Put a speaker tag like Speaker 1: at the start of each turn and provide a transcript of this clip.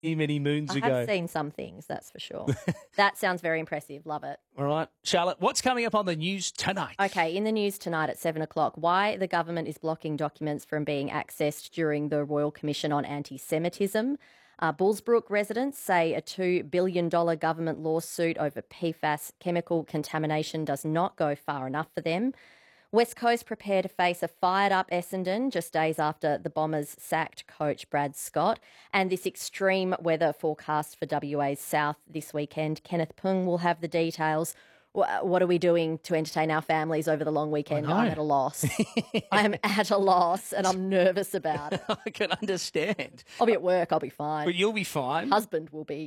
Speaker 1: many moons
Speaker 2: I
Speaker 1: ago.
Speaker 2: have seen some things, that's for sure. That sounds very impressive. Love it.
Speaker 1: All right. Charlotte, what's coming up on the news tonight?
Speaker 2: Okay, in the news tonight at 7 o'clock, why the government is blocking documents from being accessed during the Royal Commission on Anti-Semitism. Bullsbrook residents say a $2 billion government lawsuit over PFAS chemical contamination does not go far enough for them. West Coast prepare to face a fired-up Essendon just days after the Bombers sacked coach Brad Scott. And this extreme weather forecast for WA's south this weekend. Kenneth Pung will have the details. What are we doing to entertain our families over the long weekend? I'm at a loss. I'm at a loss and I'm nervous about it.
Speaker 1: I can understand.
Speaker 2: I'll be at work. I'll be fine.
Speaker 1: But you'll be fine.
Speaker 2: Husband will be